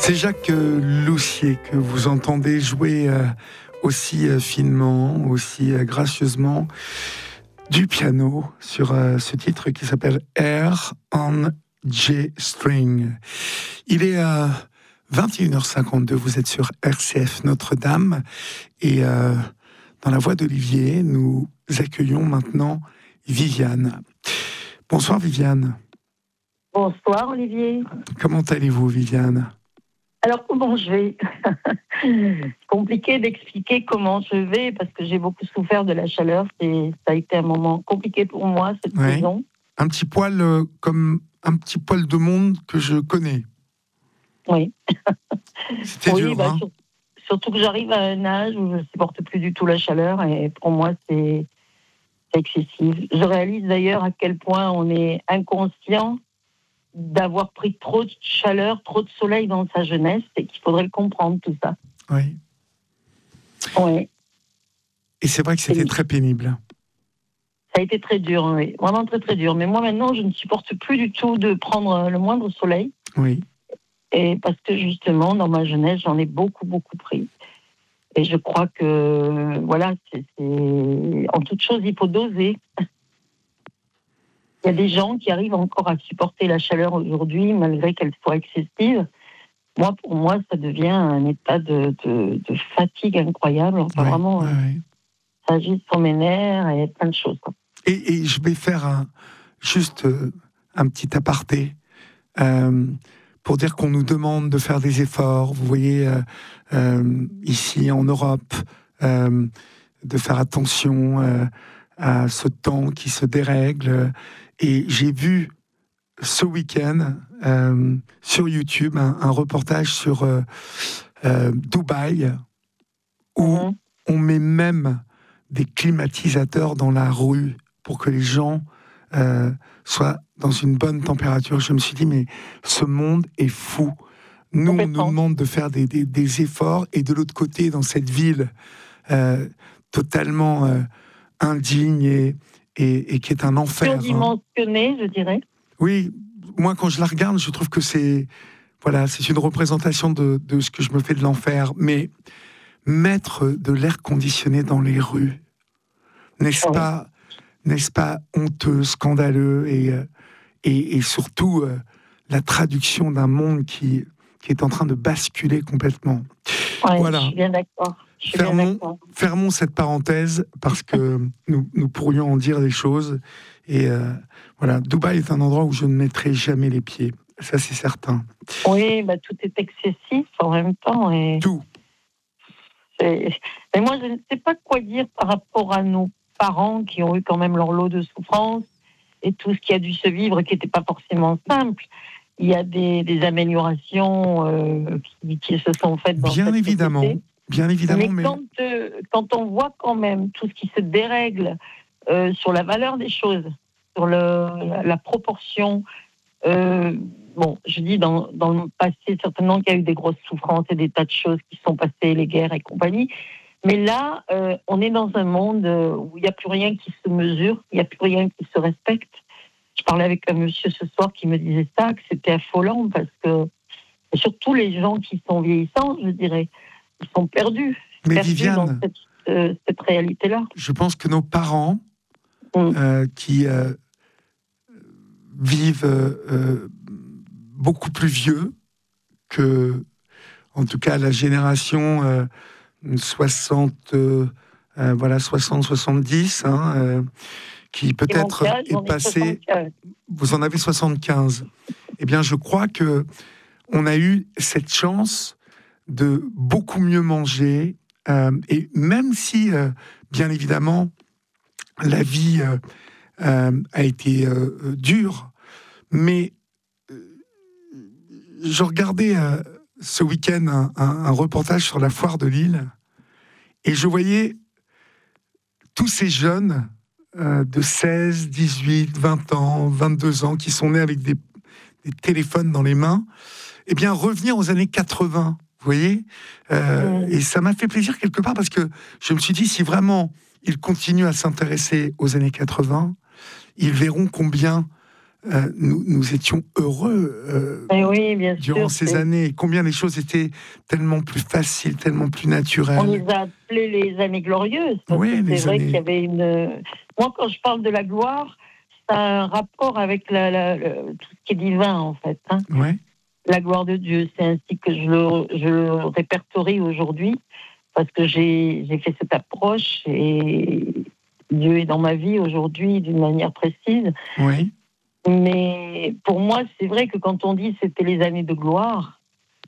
C'est Jacques Loussier que vous entendez jouer aussi finement, aussi gracieusement du piano sur ce titre qui s'appelle Air on G String. Il est 21h52, vous êtes sur RCF Notre-Dame et dans la voix d'Olivier, nous accueillons maintenant Viviane. Bonsoir Viviane. Bonsoir Olivier. Comment allez-vous Viviane ? Alors comment je vais ? Compliqué d'expliquer comment je vais parce que j'ai beaucoup souffert de la chaleur. Ça a été un moment compliqué pour moi cette saison. Un petit poil comme un petit poil de monde que je connais. Oui. C'était dur, hein ? Surtout que j'arrive à un âge où je ne supporte plus du tout la chaleur et pour moi c'est excessif. Je réalise d'ailleurs à quel point on est inconscient d'avoir pris trop de chaleur, trop de soleil dans sa jeunesse et qu'il faudrait le comprendre tout ça. Oui. Oui. Et c'est vrai que c'était très pénible. Ça a été très dur, oui. Vraiment très très dur. Mais moi maintenant, je ne supporte plus du tout de prendre le moindre soleil. Oui. Et parce que justement, dans ma jeunesse, j'en ai beaucoup pris. Et je crois que, voilà, en toute chose, il faut doser. Il y a des gens qui arrivent encore à supporter la chaleur aujourd'hui, malgré qu'elle soit excessive. Pour moi, ça devient un état de fatigue incroyable. Enfin, vraiment, ça agit sur mes nerfs et plein de choses. Et je vais faire juste un petit aparté pour dire qu'on nous demande de faire des efforts. Vous voyez, ici en Europe, de faire attention à ce temps qui se dérègle. Et j'ai vu ce week-end sur YouTube un reportage sur Dubaï où on met même des climatisateurs dans la rue pour que les gens soient dans une bonne température. Je me suis dit, mais ce monde est fou. Nous, on nous demande de faire des efforts et de l'autre côté, dans cette ville totalement indigne et qui est un enfer. Surdimensionné, je dirais. Oui, moi quand je la regarde, je trouve que c'est une représentation de ce que je me fais de l'enfer. Mais mettre de l'air conditionné dans les rues, n'est-ce pas honteux, scandaleux et surtout la traduction d'un monde qui est en train de basculer complètement. Ouais, voilà. Je suis bien d'accord. Fermons cette parenthèse parce que nous pourrions en dire des choses. Et voilà, Dubaï est un endroit où je ne mettrai jamais les pieds. Ça, c'est certain. Oui, tout est excessif en même temps. Et tout. Mais moi, je ne sais pas quoi dire par rapport à nos parents qui ont eu quand même leur lot de souffrance et tout ce qui a dû se vivre qui n'était pas forcément simple. Il y a des améliorations qui se sont faites dans cette société. Bien évidemment, mais quand on voit quand même tout ce qui se dérègle sur la valeur des choses, sur la proportion, je dis dans le passé certainement qu'il y a eu des grosses souffrances et des tas de choses qui sont passées, les guerres et compagnie, mais là, on est dans un monde où il n'y a plus rien qui se mesure, il n'y a plus rien qui se respecte. Je parlais avec un monsieur ce soir qui me disait ça, que c'était affolant parce que surtout les gens qui sont vieillissants, je dirais, ils sont perdus. Mais Viviane, dans cette réalité-là. Je pense que nos parents qui vivent beaucoup plus vieux que, en tout cas, la génération 60-70, qui peut-être est passée. Vous en avez 75. Eh bien, je crois que on a eu cette chance de beaucoup mieux manger, et même si, bien évidemment, la vie a été dure, mais je regardais ce week-end un reportage sur la foire de Lille, et je voyais tous ces jeunes de 16, 18, 20 ans, 22 ans, qui sont nés avec des téléphones dans les mains, eh bien, revenir aux années 80. Vous voyez, et ça m'a fait plaisir quelque part parce que je me suis dit, si vraiment ils continuent à s'intéresser aux années 80, ils verront combien nous étions heureux Oui, bien durant sûr, ces années. Combien les choses étaient tellement plus faciles, tellement plus naturelles. on les a appelées les années glorieuses. Parce Oui, que c'est vrai années. qu'il y avait une. Moi, quand je parle de la gloire, c'est un rapport avec tout ce qui est divin, en fait. Hein. Ouais. La gloire de Dieu, c'est ainsi que je le répertorie aujourd'hui, parce que j'ai fait cette approche et Dieu est dans ma vie aujourd'hui d'une manière précise. Oui. Mais pour moi, c'est vrai que quand on dit c'était les années de gloire,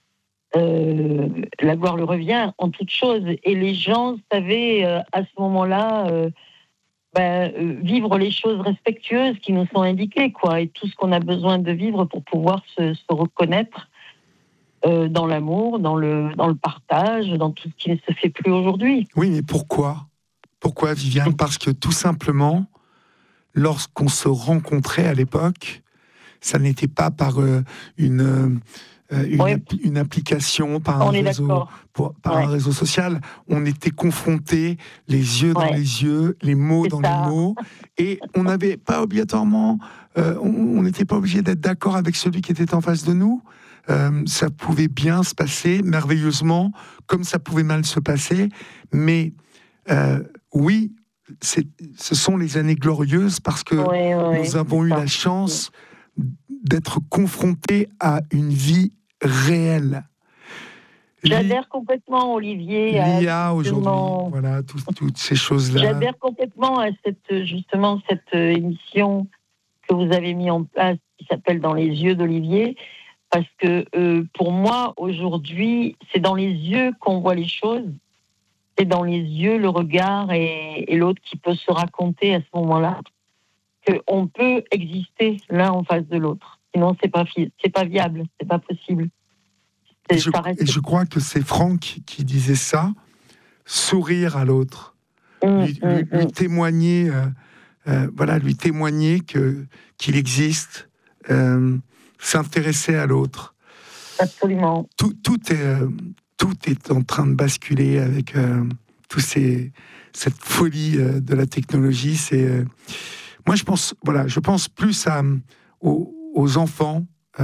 la gloire le revient en toute chose. Et les gens savaient à ce moment-là vivre les choses respectueuses qui nous sont indiquées, quoi, et tout ce qu'on a besoin de vivre pour pouvoir se reconnaître dans l'amour, dans le partage, dans tout ce qui ne se fait plus aujourd'hui. Oui, mais pourquoi ? Pourquoi, Viviane ? Parce que tout simplement, lorsqu'on se rencontrait à l'époque, ça n'était pas par une application, par un réseau, un réseau social. On était confrontés, les yeux dans les yeux, les mots dans les mots, et on n'avait pas obligatoirement, on n'était pas obligé d'être d'accord avec celui qui était en face de nous. Ça pouvait bien se passer, merveilleusement, comme ça pouvait mal se passer, mais oui, ce sont les années glorieuses parce que nous avons eu la chance d'être confrontés à une vie réelle. J'adhère complètement, Olivier. L'IA aujourd'hui, voilà, toutes ces choses-là. J'adhère complètement à cette émission que vous avez mis en place qui s'appelle Dans les yeux d'Olivier. Parce que pour moi, aujourd'hui, c'est dans les yeux qu'on voit les choses. C'est dans les yeux, le regard et l'autre qui peut se raconter à ce moment-là qu'on peut exister l'un en face de l'autre. Sinon, c'est pas viable, c'est pas possible. Et je crois que c'est Franck qui disait ça, sourire à l'autre, lui témoigner, lui témoigner qu'il existe, s'intéresser à l'autre. Absolument. Tout est en train de basculer avec cette folie de la technologie. Moi, je pense plus aux enfants.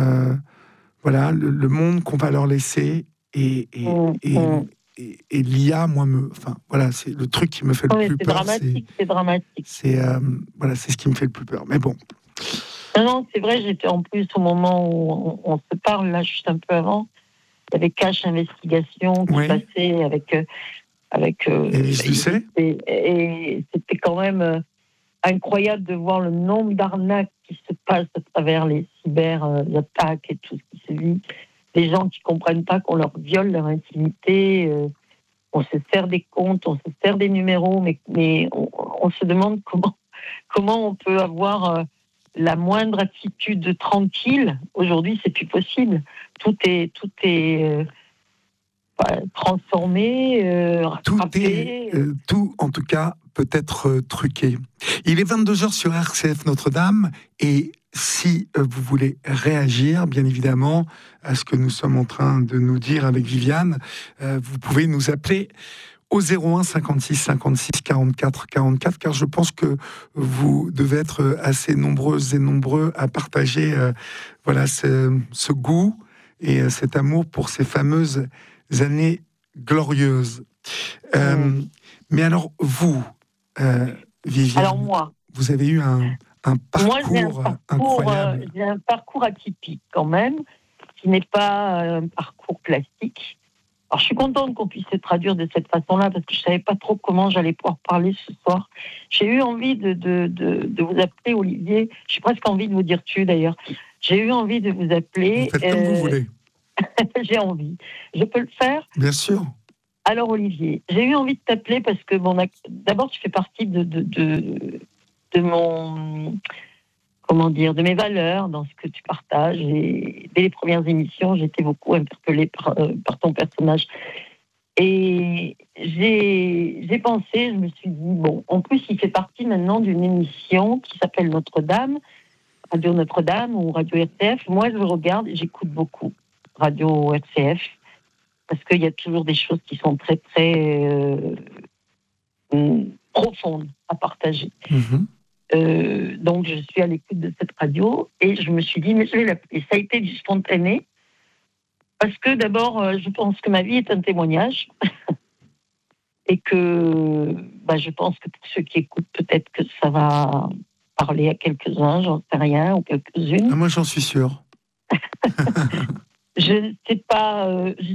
Le monde qu'on va leur laisser et l'IA, c'est le truc qui me fait le plus peur. C'est dramatique. C'est ce qui me fait le plus peur. Mais bon. Non, c'est vrai. J'étais en plus au moment où on se parle là, juste un peu avant. Il y avait Cash Investigation qui passait avec Élise Lucet. Et c'était quand même incroyable de voir le nombre d'arnaques qui se passent à travers les cyberattaques et tout ce qui se vit. Les gens qui ne comprennent pas qu'on leur viole leur intimité, on se sert des comptes, on se sert des numéros, mais on se demande comment on peut avoir la moindre attitude tranquille. Aujourd'hui, c'est plus possible. Tout est transformé, rattrapé. Tout, en tout cas, peut être truqué. Il est 22h sur RCF Notre-Dame, et si vous voulez réagir, bien évidemment, à ce que nous sommes en train de nous dire avec Viviane, vous pouvez nous appeler au 01 56 56 44 44, car je pense que vous devez être assez nombreuses et nombreux à partager ce goût et cet amour pour ces fameuses années glorieuses. Mais alors, vous, Viviane, alors moi, vous avez eu un parcours incroyable. J'ai un parcours atypique quand même, qui n'est pas un parcours classique. Alors, je suis contente qu'on puisse se traduire de cette façon-là, parce que je ne savais pas trop comment j'allais pouvoir parler ce soir. J'ai eu envie de vous appeler, Olivier. J'ai presque envie de vous dire tu, d'ailleurs. J'ai eu envie de vous appeler. Vous faites comme vous voulez. J'ai envie. Je peux le faire ? Bien sûr. Alors, Olivier, j'ai eu envie de t'appeler parce que, d'abord, tu fais partie de mon... de mes valeurs, dans ce que tu partages. Et dès les premières émissions, j'étais beaucoup interpellée par ton personnage. Et j'ai pensé, je me suis dit, en plus, il fait partie maintenant d'une émission qui s'appelle Notre-Dame, Radio Notre-Dame ou Radio RCF. Moi, je regarde et j'écoute beaucoup Radio RCF, parce qu'il y a toujours des choses qui sont très, très profondes à partager. Donc, je suis à l'écoute de cette radio et je me suis dit, mais je vais l'appeler. Ça a été du spontané parce que d'abord, je pense que ma vie est un témoignage et que je pense que pour ceux qui écoutent, peut-être que ça va parler à quelques-uns, j'en sais rien, ou quelques-unes. Ah, moi, j'en suis sûr. Je ne sais pas,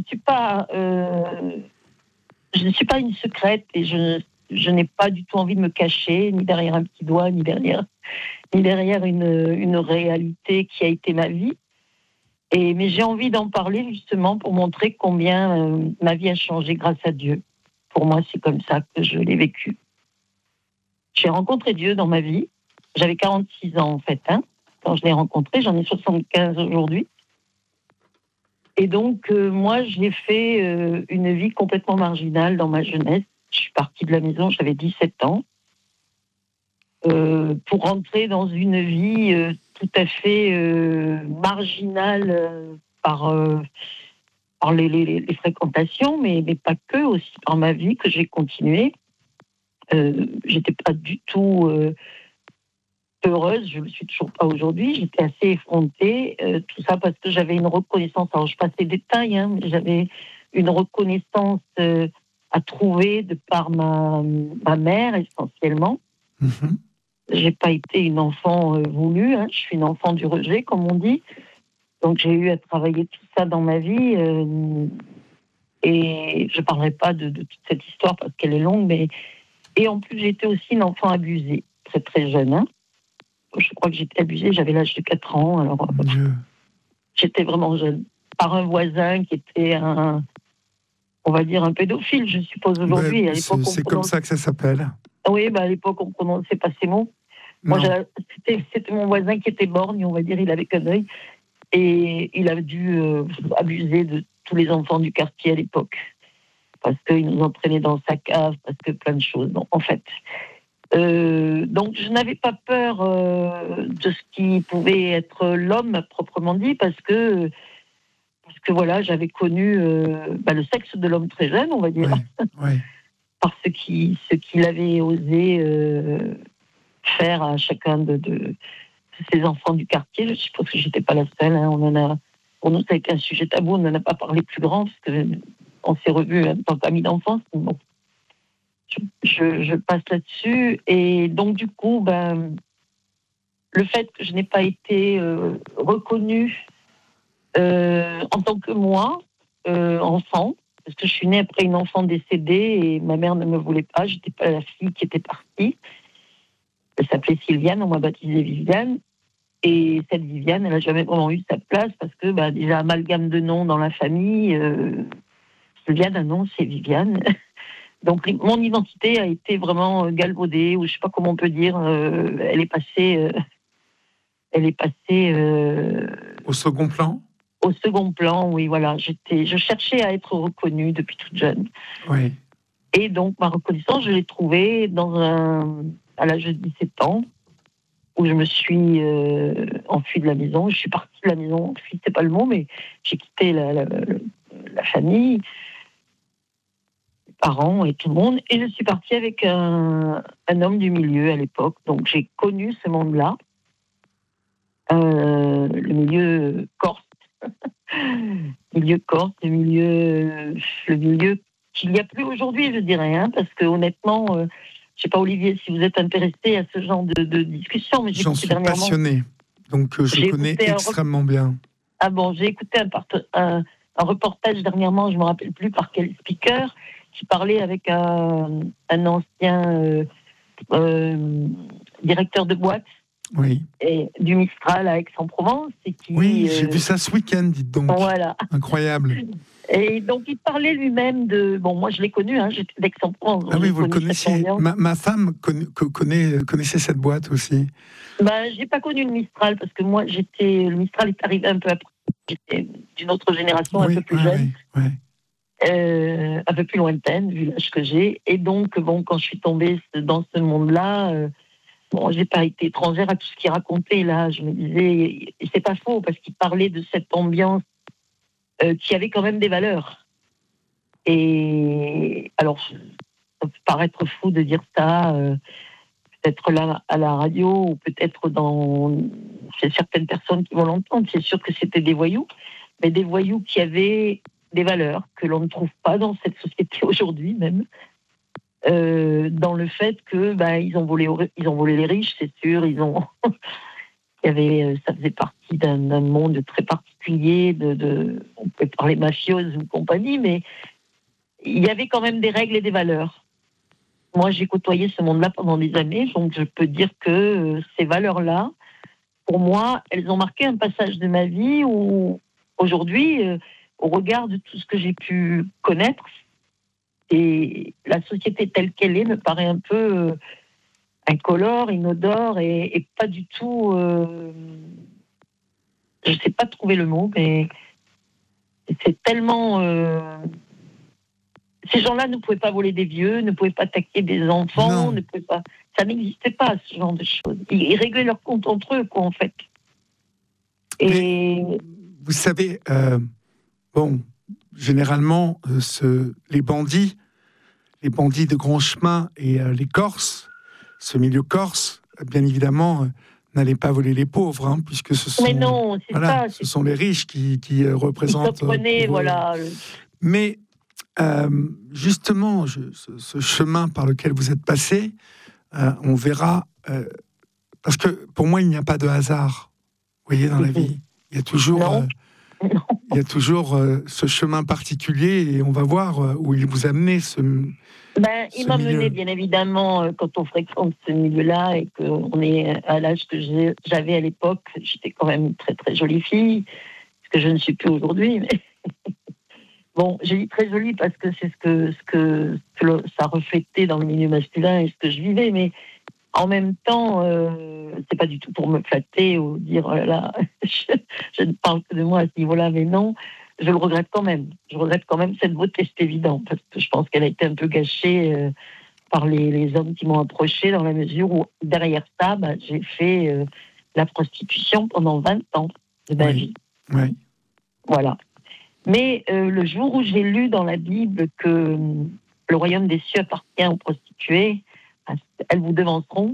je ne suis pas une secrète et je n'ai pas du tout envie de me cacher, ni derrière un petit doigt, ni derrière une réalité qui a été ma vie. Mais j'ai envie d'en parler justement pour montrer combien ma vie a changé grâce à Dieu. Pour moi, c'est comme ça que je l'ai vécu. J'ai rencontré Dieu dans ma vie. J'avais 46 ans en fait, quand je l'ai rencontré. J'en ai 75 aujourd'hui. Et donc, moi, j'ai fait une vie complètement marginale dans ma jeunesse. Je suis partie de la maison, j'avais 17 ans, pour rentrer dans une vie tout à fait marginale par les fréquentations, mais pas que, aussi par ma vie que j'ai continuée. J'étais pas du tout heureuse, je ne le suis toujours pas aujourd'hui, j'étais assez effrontée, tout ça parce que j'avais une reconnaissance, alors je passe les détails, mais j'avais une reconnaissance à trouver de par ma mère essentiellement. Mm-hmm. J'ai pas été une enfant voulue, je suis une enfant du rejet comme on dit, donc j'ai eu à travailler tout ça dans ma vie et je parlerai pas de toute cette histoire parce qu'elle est longue, et en plus j'ai été aussi une enfant abusée, très très jeune, Je crois que j'étais abusée, j'avais l'âge de 4 ans, alors j'étais vraiment jeune. Par un voisin qui était on va dire un pédophile, je suppose aujourd'hui. À l'époque, c'est comme ça que ça s'appelle. Oui, à l'époque, on ne prononçait pas ces mots. Moi, c'était mon voisin qui était borgne, on va dire, il avait qu'un œil. Et il a dû abuser de tous les enfants du quartier à l'époque. Parce qu'il nous entraînait dans sa cave, parce que plein de choses. Donc, en fait... donc je n'avais pas peur de ce qui pouvait être l'homme proprement dit parce que voilà, j'avais connu le sexe de l'homme très jeune, on va dire, par ce qu'il avait osé faire à chacun de ces enfants du quartier. Je suppose que j'étais pas la seule. Pour nous ça a été un sujet tabou, on n'en a pas parlé plus grand parce que on s'est revus en tant qu'amis d'enfance. Bon. Je passe là-dessus. Et donc, du coup, le fait que je n'ai pas été reconnue en tant que moi, enfant, parce que je suis née après une enfant décédée et ma mère ne me voulait pas, je n'étais pas la fille qui était partie. Elle s'appelait Sylviane, on m'a baptisée Viviane. Et cette Viviane, elle n'a jamais vraiment eu sa place parce que déjà, amalgame de noms dans la famille, Sylviane, non, c'est Viviane. Donc, mon identité a été vraiment galvaudée, ou je ne sais pas comment on peut dire. Elle est passée. Au second plan. Au second plan, oui, voilà. Je cherchais à être reconnue depuis toute jeune. Oui. Et donc, ma reconnaissance, je l'ai trouvée à l'âge de 17 ans, où je me suis enfuie de la maison. Je suis partie de la maison, enfuie, c'est pas le mot, mais j'ai quitté la famille, parents et tout le monde, et je suis partie avec un homme du milieu à l'époque. Donc j'ai connu ce monde-là, le milieu corse, le milieu qu'il n'y a plus aujourd'hui, je dirais, parce que honnêtement, je ne sais pas Olivier si vous êtes intéressé à ce genre de discussion, mais j'en suis passionné, donc je connais extrêmement bien. Ah bon, j'ai écouté un reportage dernièrement, je ne me rappelle plus par quel speaker, qui parlait avec un ancien directeur de boîte et du Mistral à Aix-en-Provence. Oui, j'ai vu ça ce week-end, dites donc. Voilà. Incroyable. Et donc, il parlait lui-même de... Bon, moi, je l'ai connu, j'étais d'Aix-en-Provence. Ah oui, vous le connaissiez. Ma femme connaissait cette boîte aussi. Je n'ai pas connu le Mistral, parce que moi, le Mistral est arrivé un peu après. J'étais d'une autre génération, un peu plus jeune. Un peu plus lointaine, vu l'âge que j'ai. Et donc, quand je suis tombée dans ce monde-là, j'ai pas été étrangère à tout ce qu'il racontait, là. Je me disais, et c'est pas faux, parce qu'il parlait de cette ambiance qui avait quand même des valeurs. Et alors, ça peut paraître fou de dire ça, peut-être là à la radio ou peut-être chez certaines personnes qui vont l'entendre. C'est sûr que c'était des voyous, mais des voyous qui avaient des valeurs que l'on ne trouve pas dans cette société aujourd'hui même. Dans le fait que ils ont volé les riches, c'est sûr. Ça faisait partie d'un monde très particulier. On peut parler mafieuse ou compagnie, mais il y avait quand même des règles et des valeurs. Moi, j'ai côtoyé ce monde-là pendant des années, donc je peux dire que ces valeurs-là, pour moi, elles ont marqué un passage de ma vie où, aujourd'hui, au regard de tout ce que j'ai pu connaître, et la société telle qu'elle est me paraît un peu incolore, inodore et pas du tout. Je ne sais pas trouver le mot, mais c'est tellement. Ces gens-là ne pouvaient pas voler des vieux, ne pouvaient pas attaquer des enfants, ne pouvaient pas. Ça n'existait pas, ce genre de choses. Ils réglaient leur compte entre eux, quoi, en fait. Et vous savez, généralement, les bandits de grand chemin et les Corses, ce milieu corse, bien évidemment, n'allaient pas voler les pauvres, hein, puisque ce sont, mais non, ce sont les riches qui représentent. Voilà. Mais justement, ce chemin par lequel vous êtes passé, on verra, parce que pour moi, il n'y a pas de hasard. Vous voyez, dans la vie, il y a toujours. Il y a toujours ce chemin particulier et on va voir où il vous a mené il m'a mené, bien évidemment, quand on fréquente ce milieu-là et qu'on est à l'âge que j'avais à l'époque. J'étais quand même une très très jolie fille, ce que je ne suis plus aujourd'hui. Mais bon, j'ai dit très jolie parce que c'est ce que ça reflétait dans le milieu masculin et ce que je vivais. Mais en même temps, c'est pas du tout pour me flatter ou dire oh là là, je ne parle que de moi à ce niveau-là, mais non, je le regrette quand même. Je regrette quand même cette beauté, c'est évident, parce que je pense qu'elle a été un peu gâchée par les hommes qui m'ont approchée, dans la mesure où derrière ça, j'ai fait la prostitution pendant 20 ans de ma vie. Oui. Voilà. Mais le jour où j'ai lu dans la Bible que le royaume des cieux appartient aux prostituées, elles vous devanceront.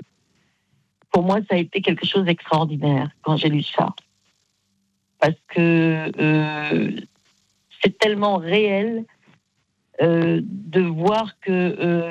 Pour moi, ça a été quelque chose d'extraordinaire quand j'ai lu ça. Parce que c'est tellement réel de voir que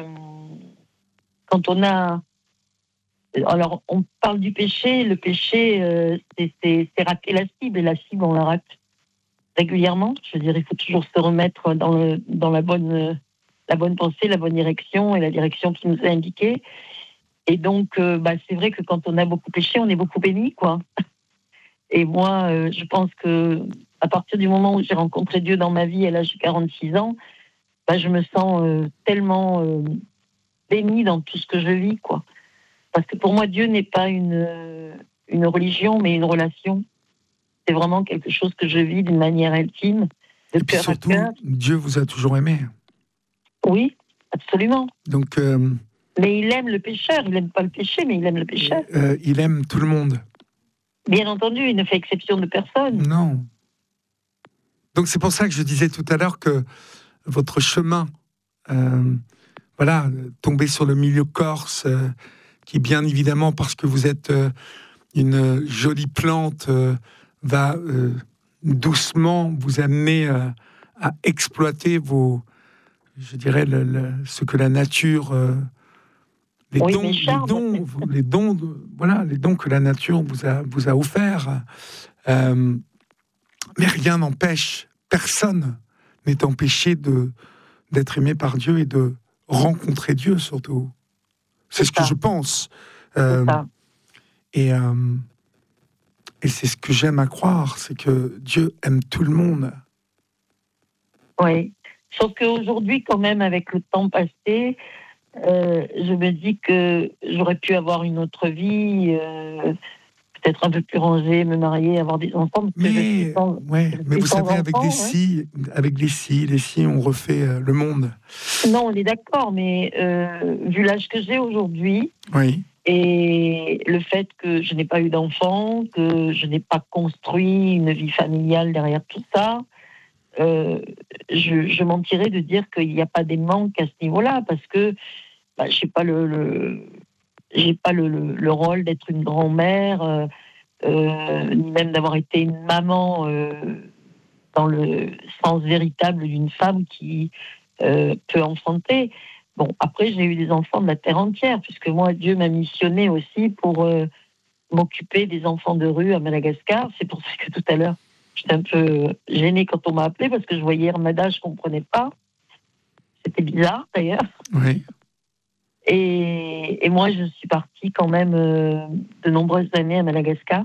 quand on a... Alors, on parle du péché. Le péché, c'est rater la cible. Et la cible, on la rate régulièrement. Je veux dire, il faut toujours se remettre dans la bonne pensée, la bonne direction et la direction qui nous est indiquée. Et donc, c'est vrai que quand on a beaucoup péché, on est beaucoup béni, quoi. Et moi, je pense que à partir du moment où j'ai rencontré Dieu dans ma vie, à l'âge de 46 ans, je me sens tellement bénie dans tout ce que je vis, quoi. Parce que pour moi, Dieu n'est pas une religion, mais une relation. C'est vraiment quelque chose que je vis d'une manière intime, de cœur à cœur. Dieu vous a toujours aimé. Oui, absolument. Donc, mais il aime le pécheur. Il n'aime pas le péché, mais il aime le pécheur. Il aime tout le monde. Bien entendu, il ne fait exception de personne. Non. Donc c'est pour ça que je disais tout à l'heure que votre chemin, tomber sur le milieu corse, qui bien évidemment, parce que vous êtes une jolie plante, va doucement vous amener à exploiter ce que la nature, les dons que la nature vous a offerts. Mais rien n'empêche, personne n'est empêché d'être aimé par Dieu et de rencontrer Dieu surtout. C'est ce que je pense. Et c'est ce que j'aime à croire, c'est que Dieu aime tout le monde. Oui. Sauf qu'aujourd'hui, quand même, avec le temps passé, je me dis que j'aurais pu avoir une autre vie, peut-être un peu plus rangée, me marier, avoir des enfants. Mais vous savez, avec les si, on refait le monde. Non, on est d'accord, mais vu l'âge que j'ai aujourd'hui, oui. Et le fait que je n'ai pas eu d'enfant, que je n'ai pas construit une vie familiale derrière tout ça, je mentirais de dire qu'il n'y a pas des manques à ce niveau-là, parce que je sais pas j'ai pas le rôle d'être une grand-mère, ni même d'avoir été une maman dans le sens véritable d'une femme qui peut enfanter. Bon, après, j'ai eu des enfants de la terre entière, puisque moi, Dieu m'a missionné aussi pour m'occuper des enfants de rue à Madagascar. C'est pour ça que tout à l'heure, j'étais un peu gênée quand on m'a appelée, parce que je voyais Hermada, je ne comprenais pas. C'était bizarre, d'ailleurs. Oui. Et moi, je suis partie quand même de nombreuses années à Madagascar.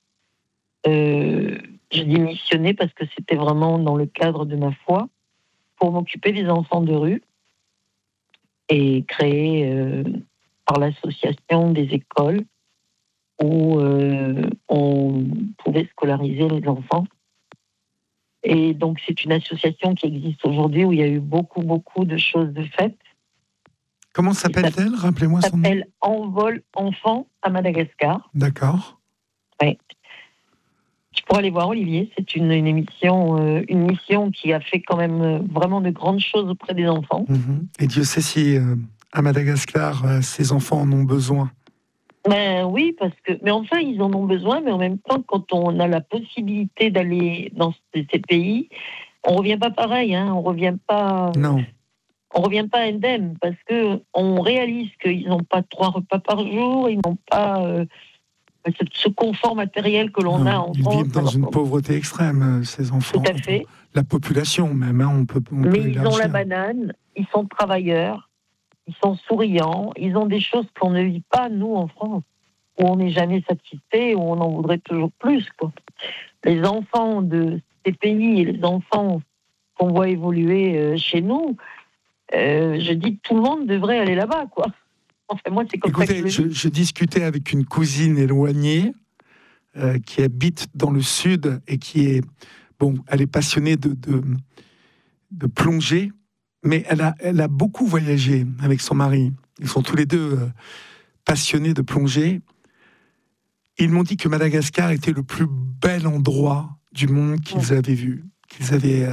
Je dis missionner parce que c'était vraiment dans le cadre de ma foi, pour m'occuper des enfants de rue et créer par l'association des écoles où on pouvait scolariser les enfants. Et donc, c'est une association qui existe aujourd'hui où il y a eu beaucoup, beaucoup de choses de faites. Comment s'appelle-t-elle? Rappelez-moi son nom. Ça s'appelle Envol Enfants à Madagascar. D'accord. Oui. Tu pourras aller voir, Olivier. C'est une mission qui a fait quand même vraiment de grandes choses auprès des enfants. Et Dieu sait si à Madagascar, ces enfants en ont besoin. Ben oui, mais enfin, ils en ont besoin, mais en même temps, quand on a la possibilité d'aller dans ces pays, on revient pas pareil, hein. On revient pas indemne, parce que on réalise qu'ils n'ont pas 3 repas par jour, ils n'ont pas ce confort matériel que l'on a en France. Ils vivent dans une pauvreté extrême, ces enfants. Tout à fait. La population même, hein, on peut mais ils élargir. ont la banane, ils sont travailleurs, ils sont souriants, ils ont des choses qu'on ne vit pas, nous, en France, où on n'est jamais satisfait, où on en voudrait toujours plus, quoi. Les enfants de ces pays et les enfants qu'on voit évoluer chez nous, je dis que tout le monde devrait aller là-bas, quoi. Enfin, moi, c'est comme ça que je discutais avec une cousine éloignée qui habite dans le sud et qui est, elle est passionnée de plongée, mais elle a beaucoup voyagé avec son mari. Ils sont tous les deux passionnés de plongée. Ils m'ont dit que Madagascar était le plus bel endroit du monde qu'ils avaient vu, qu'ils avaient,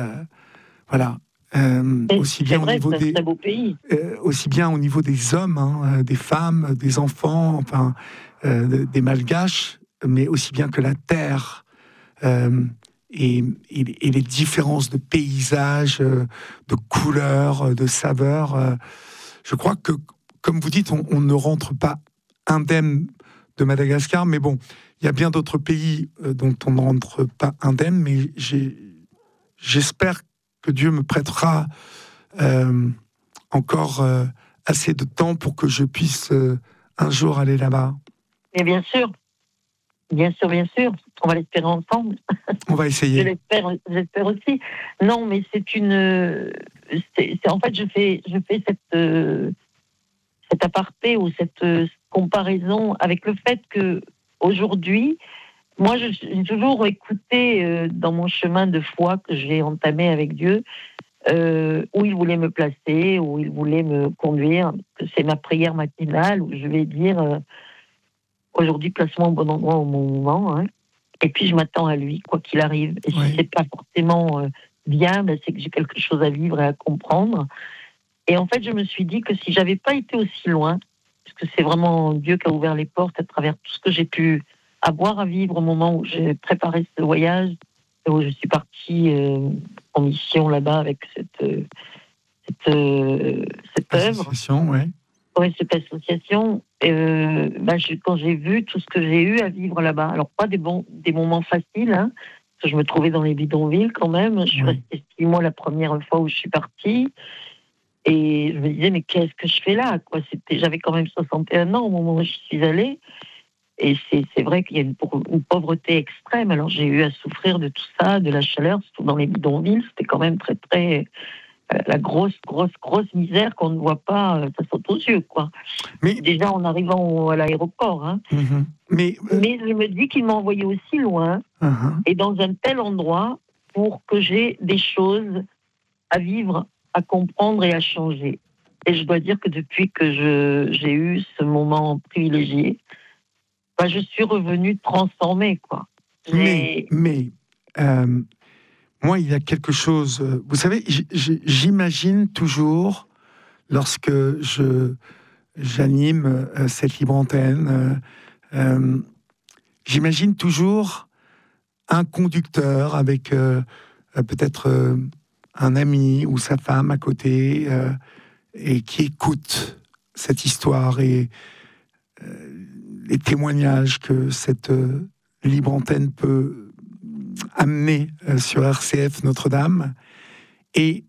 aussi bien vrai, au niveau des, un beau pays. Aussi bien au niveau des hommes, hein, des femmes, des enfants, enfin des Malgaches, mais aussi bien que la terre et les différences de paysages, de couleurs, de saveurs. Je crois que, comme vous dites, on ne rentre pas indemne de Madagascar, mais bon, il y a bien d'autres pays dont on ne rentre pas indemne, mais j'espère que Dieu me prêtera encore assez de temps pour que je puisse un jour aller là-bas. Et bien sûr, on va l'espérer ensemble. On va essayer. J'espère aussi. Non, mais en fait, je fais cet aparté ou cette comparaison avec le fait que aujourd'hui, moi, j'ai toujours écouté dans mon chemin de foi que j'ai entamé avec Dieu, où il voulait me placer, où il voulait me conduire, que c'est ma prière matinale où je vais dire aujourd'hui, place-moi au bon endroit au bon moment, hein. Et puis je m'attends à lui, quoi qu'il arrive. Et si c'est pas forcément bien, c'est que j'ai quelque chose à vivre et à comprendre. Et en fait, je me suis dit que si j'avais pas été aussi loin, parce que c'est vraiment Dieu qui a ouvert les portes à travers tout ce que j'ai pu avoir à vivre au moment où j'ai préparé ce voyage, où je suis partie en mission là-bas avec cette œuvre. Oui, cette association. Quand j'ai vu tout ce que j'ai eu à vivre là-bas, alors pas des moments faciles, hein, parce que je me trouvais dans les bidonvilles quand même. Je suis restée 6 mois la première fois où je suis partie. Et je me disais, mais qu'est-ce que je fais là, quoi? J'avais quand même 61 ans au moment où je suis allée. Et c'est vrai qu'il y a une pauvreté extrême. Alors j'ai eu à souffrir de tout ça, de la chaleur, surtout dans les bidonvilles. C'était quand même très, très... la grosse misère qu'on ne voit pas, ça saute aux yeux, quoi. Mais déjà en arrivant à l'aéroport. Hein. Mais je me dis qu'il m'a envoyé aussi loin et dans un tel endroit pour que j'ai des choses à vivre, à comprendre et à changer. Et je dois dire que depuis que j'ai eu ce moment privilégié, je suis revenue transformée, quoi. Moi, il y a quelque chose... Vous savez, j'imagine toujours, lorsque j'anime cette libre antenne, j'imagine toujours un conducteur avec peut-être un ami ou sa femme à côté et qui écoute cette histoire et les témoignages que cette libre antenne peut amener sur RCF Notre-Dame. Et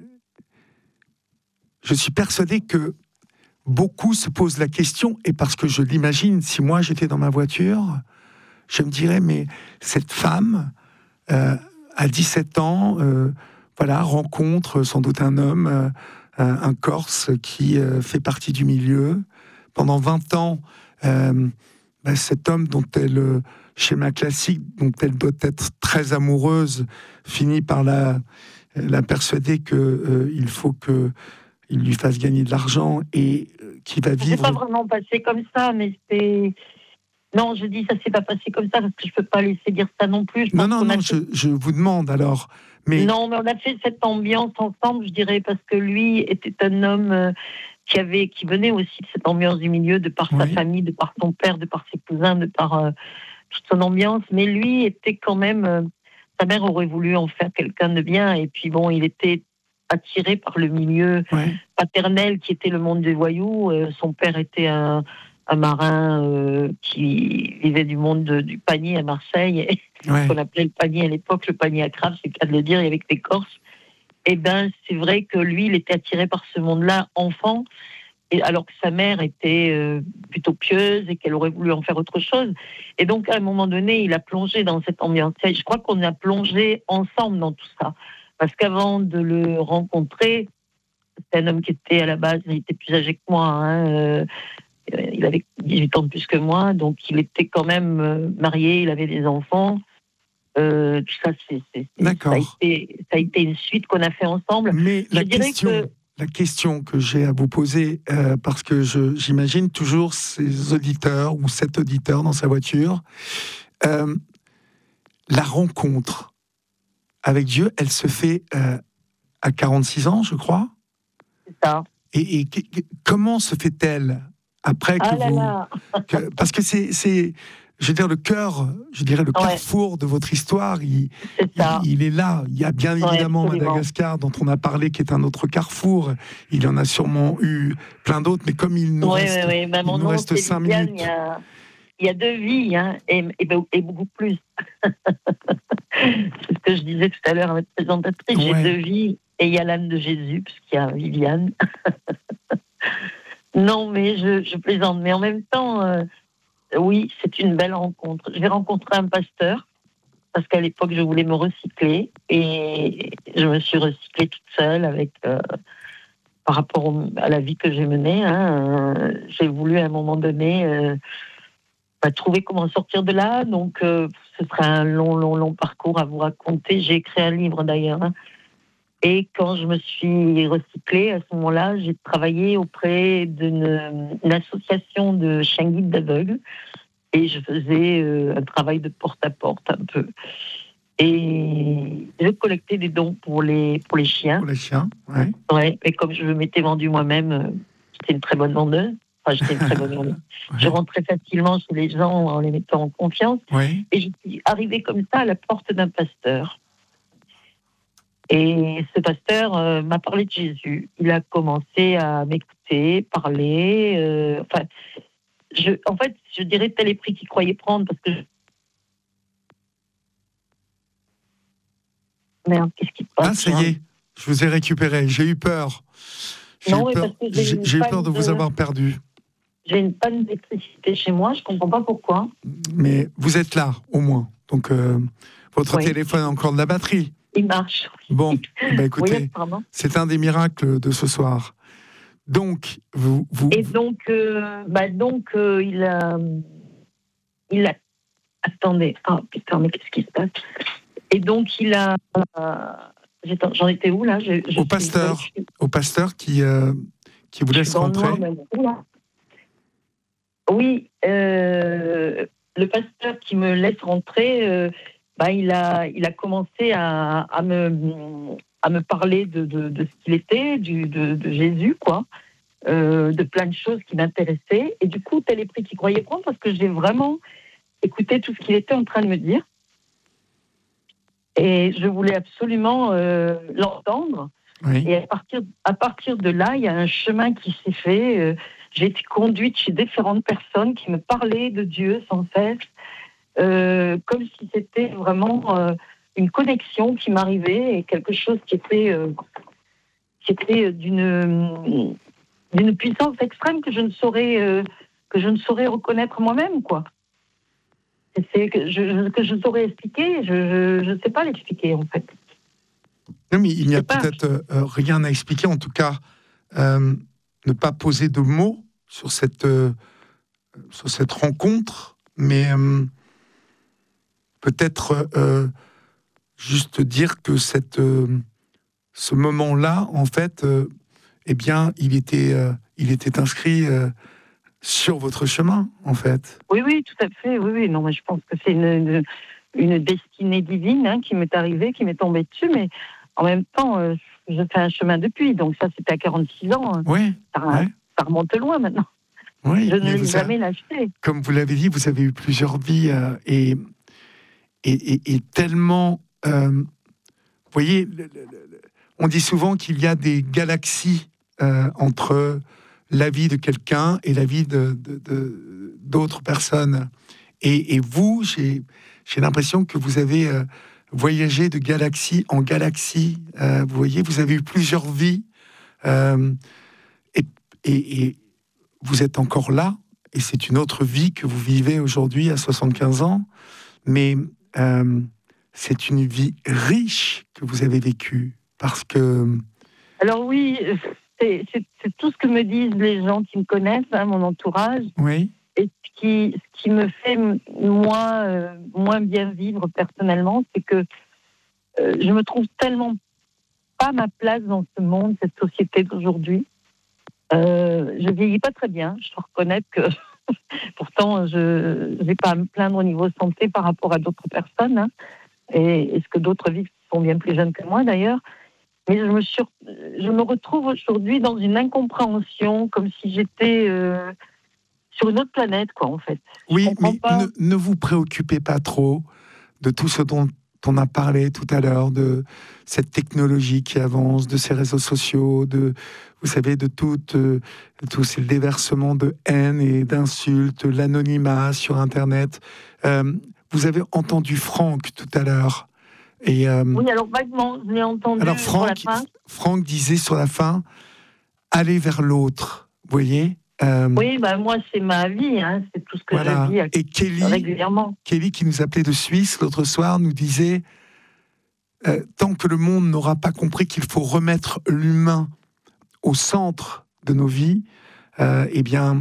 je suis persuadé que beaucoup se posent la question, et parce que je l'imagine, si moi j'étais dans ma voiture, je me dirais, mais cette femme, à 17 ans, rencontre sans doute un homme, un Corse qui fait partie du milieu. Pendant 20 ans, cet homme dont elle, schéma classique, dont elle doit être très amoureuse, finit par la persuader qu'il faut qu'il lui fasse gagner de l'argent et qui va vivre... C'est pas vraiment passé comme ça, mais c'est... Non, je dis ça s'est pas passé comme ça parce que je peux pas laisser dire ça non plus. Je vous demande alors. Mais... Non, mais on a fait cette ambiance ensemble, je dirais, parce que lui était un homme qui venait aussi de cette ambiance du milieu, de par sa famille, de par son père, de par ses cousins, de par toute son ambiance. Mais lui était quand même... sa mère aurait voulu en faire quelqu'un de bien, et puis bon, il était attiré par le milieu paternel qui était le monde des voyous. Son père était un marin qui vivait du monde du panier à Marseille, qu'on appelait le panier à l'époque, le panier à crabe, c'est le cas de le dire, et avec des Corses. Et ben, c'est vrai que lui, il était attiré par ce monde-là, enfant, et alors que sa mère était plutôt pieuse et qu'elle aurait voulu en faire autre chose. Et donc, à un moment donné, il a plongé dans cette ambiance. Et je crois qu'on a plongé ensemble dans tout ça. Parce qu'avant de le rencontrer, c'était un homme qui était à la base, il était plus âgé que moi, il avait 18 ans de plus que moi, donc il était quand même marié, il avait des enfants. Tout ça, ça a été une suite qu'on a fait ensemble. Mais la question que j'ai à vous poser, parce que j'imagine toujours ces auditeurs ou cet auditeur dans sa voiture, la rencontre avec Dieu, elle se fait à 46 ans, je crois. C'est ça. Et comment se fait-elle après que parce que c'est je veux dire le cœur, je dirais le carrefour de votre histoire, il est là. Il y a bien évidemment Madagascar dont on a parlé, qui est un autre carrefour. Il y en a sûrement eu plein d'autres, mais comme il nous reste 5 minutes. Il y a 2 vies, et beaucoup plus. C'est ce que je disais tout à l'heure à votre présentatrice. J'ai 2 vies, et il y a l'âme de Jésus, puisqu'il y a Viviane. Non, mais je plaisante. Mais en même temps, oui, c'est une belle rencontre. J'ai rencontré un pasteur, parce qu'à l'époque, je voulais me recycler. Et je me suis recyclée toute seule par rapport à la vie que j'ai menée. J'ai voulu, à un moment donné, trouver comment sortir de là. Donc, ce sera un long parcours à vous raconter. J'ai écrit un livre, d'ailleurs. Et quand je me suis recyclée, à ce moment-là, j'ai travaillé auprès d'une association de chiens guides d'aveugles. Et je faisais un travail de porte-à-porte un peu. Et je collectais des dons pour les chiens. Pour les chiens, et comme je m'étais vendue moi-même, j'étais une très bonne vendeuse. Enfin, j'étais une très bonne vendeuse. Je rentrais facilement chez les gens en les mettant en confiance. Et je suis arrivée comme ça à la porte d'un pasteur. Et ce pasteur m'a parlé de Jésus. Il a commencé à m'écouter, parler. Je dirais tel est prix qu'il croyait prendre parce que... Merde, qu'est-ce qui se passe? Ça y est, je vous ai récupéré. J'ai eu peur. J'ai eu peur de vous avoir perdu. J'ai une panne d'électricité chez moi, je ne comprends pas pourquoi. Mais vous êtes là, au moins. Donc, votre téléphone a encore de la batterie. Il marche. Bon, écoutez, c'est un des miracles de ce soir. Donc, il a... Attendez. Ah, putain, mais qu'est-ce qui se passe? Et donc, il a... J'en étais où, là? Au pasteur qui vous laisse rentrer. Oui, le pasteur qui me laisse rentrer... il a commencé à me parler de ce qu'il était, de Jésus, quoi. de plein de choses qui m'intéressaient. Et du coup, tel est pris qui croyait prendre parce que j'ai vraiment écouté tout ce qu'il était en train de me dire. Et je voulais absolument l'entendre. Oui. Et à partir de là, il y a un chemin qui s'est fait. J'ai été conduite chez différentes personnes qui me parlaient de Dieu sans cesse, comme si c'était vraiment une connexion qui m'arrivait et quelque chose qui était d'une puissance extrême que je ne saurais reconnaître moi-même, quoi. C'est que je saurais expliquer, je ne sais pas l'expliquer, en fait. Non, mais il n'y a peut-être rien à expliquer, en tout cas, ne pas poser de mots sur cette rencontre, mais peut-être juste dire que ce moment-là, en fait, eh bien, il était inscrit sur votre chemin, en fait. Oui, tout à fait. Oui. Non, mais je pense que c'est une destinée divine, hein, qui m'est arrivée, qui m'est tombée dessus, mais en même temps, je fais un chemin depuis. Donc ça, c'était à 46 ans. Hein. Oui. Ça remonte loin maintenant. Oui, je ne l'ai jamais lâché. Comme vous l'avez dit, vous avez eu plusieurs vies et tellement... vous voyez, on dit souvent qu'il y a des galaxies entre la vie de quelqu'un et la vie d'autres personnes. Et vous, j'ai l'impression que vous avez voyagé de galaxie en galaxie. Vous voyez, vous avez eu plusieurs vies. Et vous êtes encore là. Et c'est une autre vie que vous vivez aujourd'hui à 75 ans. Mais c'est une vie riche que vous avez vécue. Parce que... Alors oui... C'est tout ce que me disent les gens qui me connaissent, hein, mon entourage. Oui. Et ce qui me fait moins bien vivre personnellement, c'est que je me trouve tellement pas ma place dans ce monde, cette société d'aujourd'hui. Je vieillis pas très bien, je dois reconnaître que pourtant je n'ai pas à me plaindre au niveau santé par rapport à d'autres personnes, hein, et ce que d'autres vivent qui sont bien plus jeunes que moi d'ailleurs. Mais je me retrouve aujourd'hui dans une incompréhension, comme si j'étais sur une autre planète, quoi, en fait. Oui, mais ne vous préoccupez pas trop de tout ce dont on a parlé tout à l'heure, de cette technologie qui avance, de ces réseaux sociaux, vous savez, de tous ces déversements de haine et d'insultes, l'anonymat sur Internet. Vous avez entendu Franck tout à l'heure. Et, oui, alors vaguement, je l'ai entendu. Alors Franck disait sur la fin, aller vers l'autre, vous voyez. Oui, moi c'est ma vie, hein, c'est tout ce que je vis et régulièrement. Kelly, qui nous appelait de Suisse l'autre soir, nous disait, tant que le monde n'aura pas compris qu'il faut remettre l'humain au centre de nos vies, eh bien,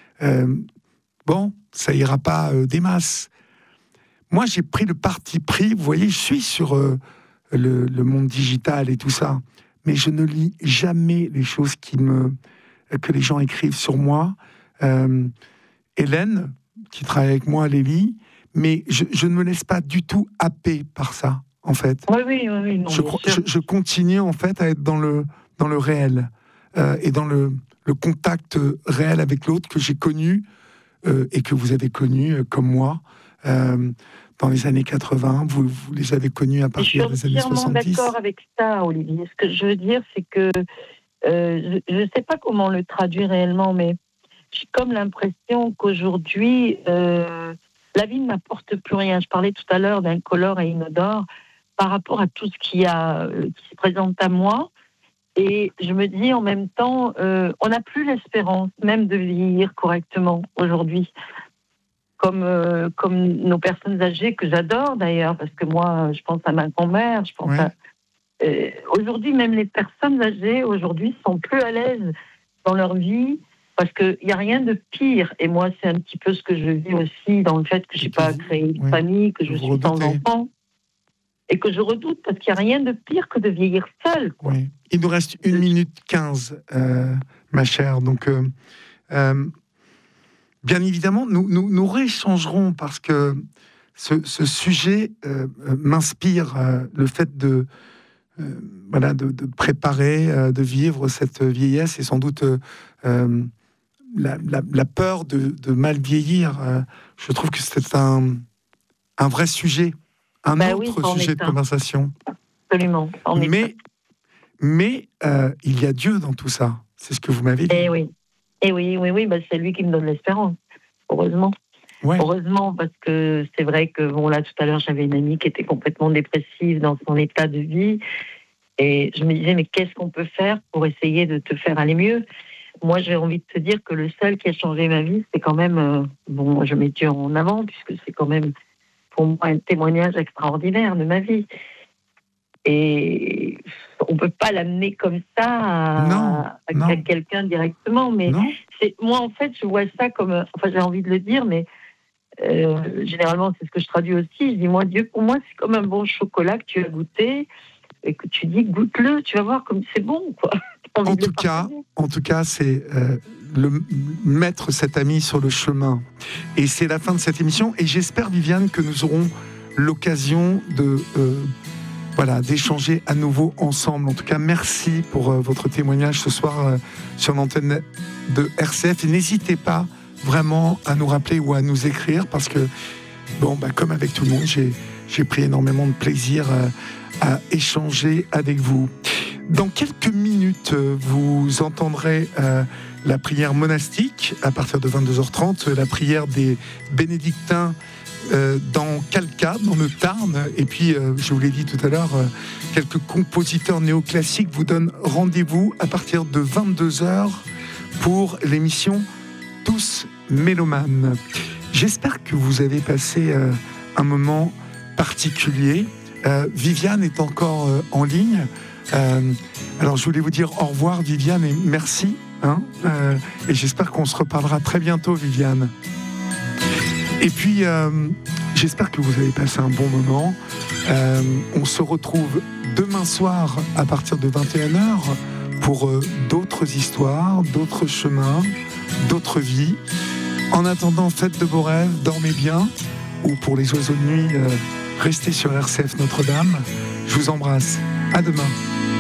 ça ira pas des masses. Moi, j'ai pris le parti pris, vous voyez, je suis sur le monde digital et tout ça, mais je ne lis jamais les choses que les gens écrivent sur moi. Hélène, qui travaille avec moi, les lit, mais je ne me laisse pas du tout happer par ça, en fait. Oui, non, je continue, en fait, à être dans le réel et dans le contact réel avec l'autre que j'ai connu et que vous avez connu, comme moi, dans les années 80, vous les avez connus à partir des années 70. Je suis entièrement d'accord avec ça, Olivier. Ce que je veux dire, c'est que je ne sais pas comment le traduire réellement, mais j'ai comme l'impression qu'aujourd'hui, la vie ne m'apporte plus rien. Je parlais tout à l'heure d'incolore et inodore par rapport à tout ce qui se présente à moi. Et je me dis en même temps, on n'a plus l'espérance même de vieillir correctement aujourd'hui. Comme nos personnes âgées que j'adore d'ailleurs, parce que moi, je pense à ma grand-mère, je pense à... aujourd'hui, même les personnes âgées, aujourd'hui, sont plus à l'aise dans leur vie, parce qu'il n'y a rien de pire. Et moi, c'est un petit peu ce que je vis aussi dans le fait que je n'ai pas créé une famille, que je suis sans enfant, et que je redoute, parce qu'il n'y a rien de pire que de vieillir seul. Quoi. Oui. Il nous reste 1 minute 15, ma chère, donc... bien évidemment, nous rééchangerons parce que ce sujet m'inspire, le fait de voilà, de préparer, de vivre cette vieillesse et sans doute la peur de mal vieillir. Je trouve que c'est un vrai sujet, un autre sujet de conversation. Absolument. Mais il y a Dieu dans tout ça. C'est ce que vous m'avez dit. Oui. Bah, c'est lui qui me donne l'espérance. Heureusement. Ouais. Heureusement, parce que c'est vrai que, là, tout à l'heure, j'avais une amie qui était complètement dépressive dans son état de vie. Et je me disais, mais qu'est-ce qu'on peut faire pour essayer de te faire aller mieux ? Moi, j'ai envie de te dire que le seul qui a changé ma vie, c'est quand même... je mets Dieu en avant, puisque c'est quand même, pour moi, un témoignage extraordinaire de ma vie. Et on ne peut pas l'amener comme ça à quelqu'un directement. Mais moi, en fait, je vois ça comme... Enfin, j'ai envie de le dire, mais généralement, c'est ce que je traduis aussi. Je dis, moi, Dieu, pour moi, c'est comme un bon chocolat que tu as goûté et que tu dis, goûte-le, tu vas voir comme c'est bon, quoi. En tout cas, c'est mettre cet ami sur le chemin. Et c'est la fin de cette émission. Et j'espère, Viviane, que nous aurons l'occasion d'échanger à nouveau ensemble. En tout cas, merci pour votre témoignage ce soir sur l'antenne de RCF. Et n'hésitez pas vraiment à nous rappeler ou à nous écrire parce que, comme avec tout le monde, j'ai pris énormément de plaisir à échanger avec vous. Dans quelques minutes, vous entendrez la prière monastique à partir de 22h30, la prière des bénédictins dans Calca, dans le Tarn. Et puis, je vous l'ai dit tout à l'heure, quelques compositeurs néoclassiques vous donnent rendez-vous à partir de 22h pour l'émission Tous mélomanes. J'espère que vous avez passé un moment particulier. Viviane est encore en ligne. Alors je voulais vous dire au revoir Viviane et merci et j'espère qu'on se reparlera très bientôt Viviane et puis j'espère que vous avez passé un bon moment. On se retrouve demain soir à partir de 21h pour d'autres histoires, d'autres chemins, d'autres vies. En attendant, faites de beaux rêves, dormez bien, ou pour les oiseaux de nuit, restez sur RCF Notre-Dame. Je vous embrasse, à demain.